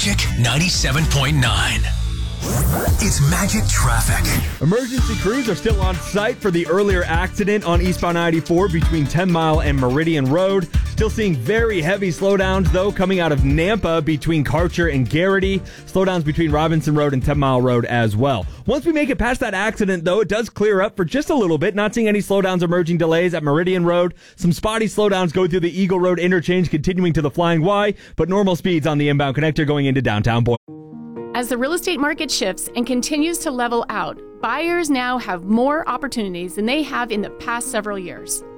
Magic 97.9. It's Magic Traffic. Emergency crews are still on site for the earlier accident on eastbound 94 between 10 Mile and Meridian Road. Still seeing very heavy slowdowns, though, coming out of Nampa between Karcher and Garrity. Slowdowns between Robinson Road and 10 Mile Road as well. Once we make it past that accident, though, it does clear up for just a little bit. Not seeing any slowdowns, emerging delays at Meridian Road. Some spotty slowdowns go through the Eagle Road interchange, continuing to the Flying Y, but normal speeds on the inbound connector going into downtown Boyle. As the real estate market shifts and continues to level out, buyers now have more opportunities than they have in the past several years.